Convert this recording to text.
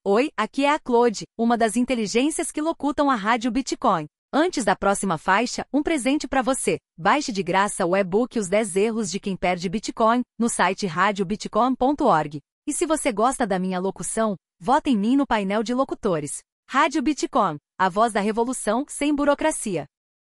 Oi, aqui é a Claude, uma das inteligências que locutam a Rádio Bitcoin. Antes da próxima faixa, um presente para você. Baixe de graça o e-book Os 10 Erros de Quem Perde Bitcoin, no site radiobitcoin.org. E se você gosta da minha locução, vote em mim no painel de locutores. Rádio Bitcoin, a voz da revolução sem burocracia.